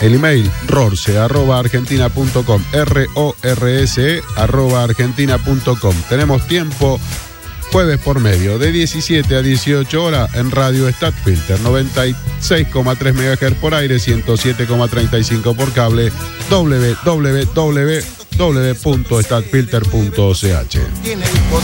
El email rorse@argentina.com, RORSE@argentina.com. Tenemos tiempo jueves por medio, de 17 a 18 horas en Radio Stadtfilter, 96,3 MHz por aire, 107,35 por cable, www.stadtfilter.ch.